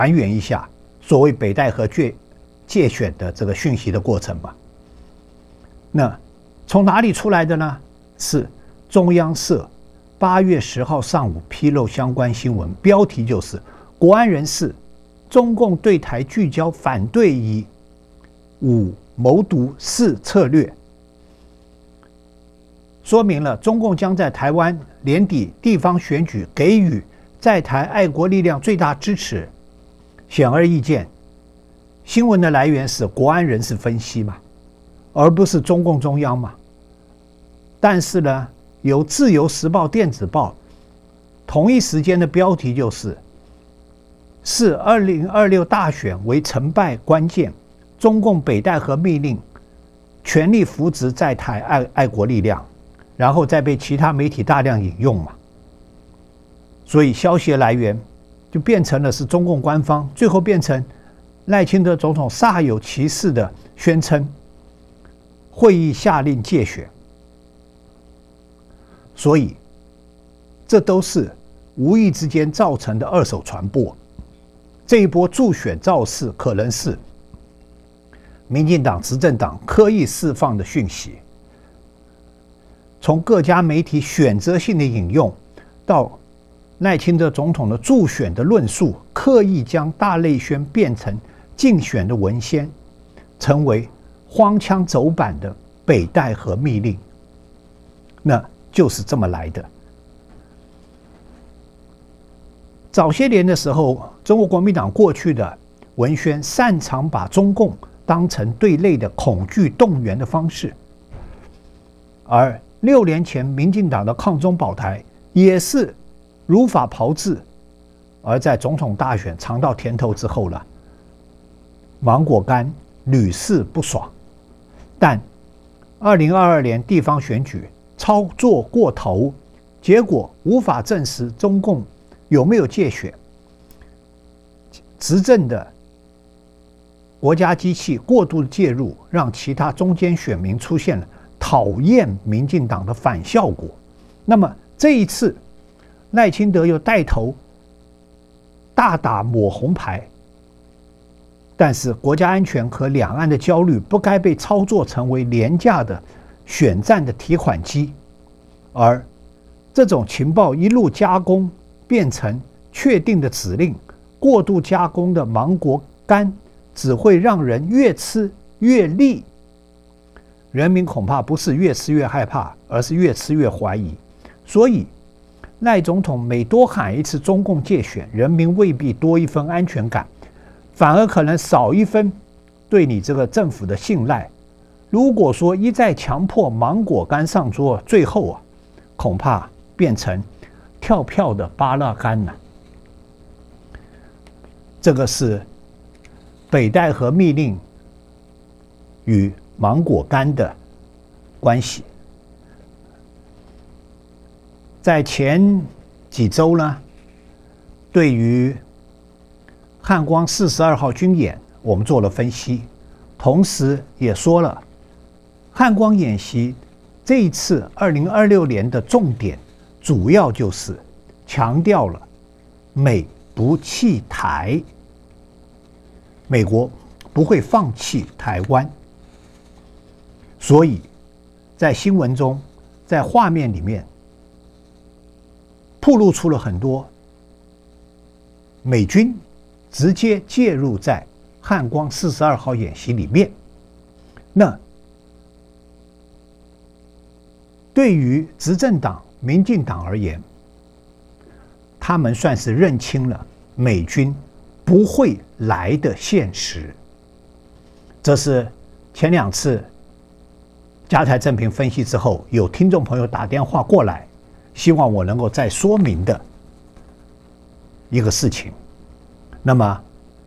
还原一下所谓北戴河界选的这个讯息的过程吧。那从哪里出来的呢？是中央社8月10号上午披露相关新闻，标题就是国安人士，中共对台聚焦反对以武谋独4策略，说明了中共将在台湾年底地方选举给予在台爱国力量最大支持。显而易见，新闻的来源是国安人士分析嘛，而不是中共中央嘛。但是呢，由自由时报电子报同一时间的标题就是视2026大选为成败关键，中共北戴河密令全力扶植在台爱国力量，然后再被其他媒体大量引用嘛。所以消息的来源就变成了是中共官方，最后变成赖清德总统煞有其事的宣称会议下令介选。所以这都是无意之间造成的二手传播。这一波助选造势可能是民进党执政党刻意释放的讯息，从各家媒体选择性的引用到赖清德总统的助选的论述，刻意将大内宣变成竞选的文宣，成为荒腔走板的北戴河密令，那就是这么来的。早些年的时候，中国国民党过去的文宣擅长把中共当成对内的恐惧动员的方式，而6年前民进党的抗中保台也是如法炮制，而在总统大选尝到甜头之后了，芒果干屡试不爽。但2022年地方选举操作过头，结果无法证实中共有没有介选，执政的国家机器过度介入，让其他中间选民出现了讨厌民进党的反效果。那么这一次赖清德又带头大打抹红牌，但是国家安全和两岸的焦虑不该被操作成为廉价的选战的提款机，而这种情报一路加工变成确定的指令，过度加工的芒果干只会让人越吃越腻，人民恐怕不是越吃越害怕，而是越吃越怀疑。所以赖总统每多喊一次中共介选，人民未必多一分安全感，反而可能少一分对你这个政府的信赖。如果说一再强迫芒果干上桌，最后恐怕变成跳票的芭乐干了。这个是北戴河密令与芒果干的关系。在前几周呢，对于汉光42号军演我们做了分析，同时也说了汉光演习这一次2026年的重点主要就是强调了美不弃台，美国不会放弃台湾。所以在新闻中，在画面里面暴露出了很多美军直接介入在汉光42号演习里面。那对于执政党民进党而言，他们算是认清了美军不会来的现实。这是前2次加台正评分析之后，有听众朋友打电话过来，希望我能够再说明的一个事情。那么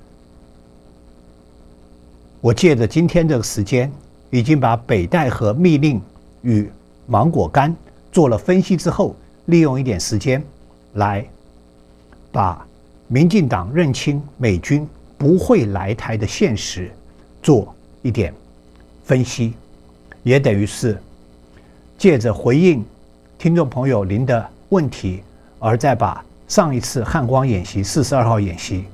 我借着今天这个时间，已经把北戴河密令与芒果干做了分析之后，利用一点时间来把民进党认清美军不会来台的现实做一点分析，也等于是借着回应听众朋友您的问题，而再把上一次汉光演习42号演习